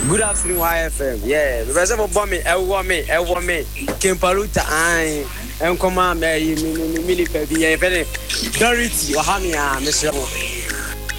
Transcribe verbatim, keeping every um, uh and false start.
Good afternoon, Y F M. Yeah, the rest of a bomb me, I want me, I want me. Kimpaluta, I am command, me, me, me, me, me, me, Dorothy, or Hamia, Mister